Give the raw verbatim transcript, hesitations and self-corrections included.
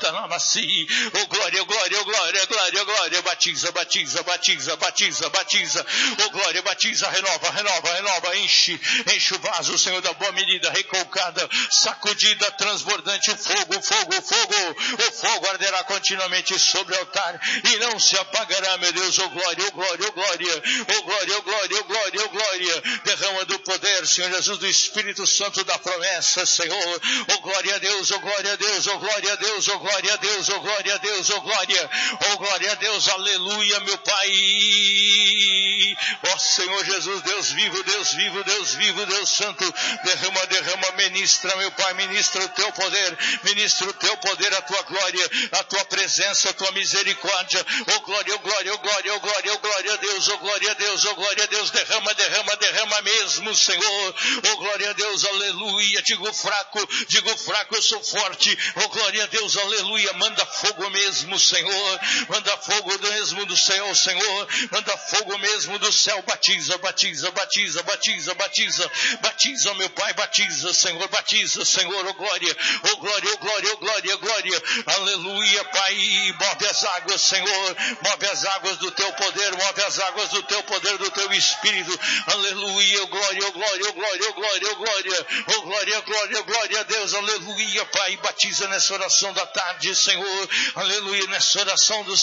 Namasi. Oh glória, glória, glória, glória, glória. Batiza, batiza, batiza, batiza, batiza. Oh glória, batiza, renova, renova, renova. Enche, enche o vaso, Senhor, da boa medida, recolcada, sacudida, transbordante. O fogo, o fogo, o fogo. O fogo arderá continuamente sobre o altar e não se apagará, meu Deus. Oh glória, oh glória, oh glória. Oh glória, oh glória, oh glória, oh glória. Derrama do poder, Senhor Jesus, do Espírito Santo da promessa, Senhor. Oh glória a Deus, oh glória a Deus, oh glória a Deus, oh glória a Deus, oh glória a Deus, oh glória. Oh glória a Deus, aleluia, meu Pai. Ó Senhor Jesus, Deus vivo, Deus vivo, Deus vivo, Deus santo. Derrama, derrama, ministra, meu Pai, ministra o teu poder, ministra o teu poder, a tua glória, a tua presença, a tua misericórdia. Oh glória, oh glória, oh glória, oh glória, oh glória a Deus, oh glória a Deus, oh glória a Deus. Derrama, derrama, derrama mesmo, Senhor. Oh glória a Deus, aleluia. Digo fraco, digo fraco, eu sou forte. Oh glória a Deus, aleluia. Manda fogo mesmo, Senhor. Manda fogo mesmo do céu, Senhor. Manda fogo mesmo do céu. Batiza, batiza, batiza, batiza, batiza. Batiza, meu Pai, batiza, Senhor. Batiza, Senhor, oh glória. Oh glória, oh glória, oh glória, oh glória. Aleluia, Pai. Move as águas, Senhor. Move as águas do teu poder. Move as águas do teu poder, do teu Espírito. Aleluia, oh glória, oh glória, oh glória, oh glória, oh glória. Oh glória, glória, glória a Deus. Aleluia, Pai. Batiza nessa oração da tarde, Senhor. Aleluia, nessa oração do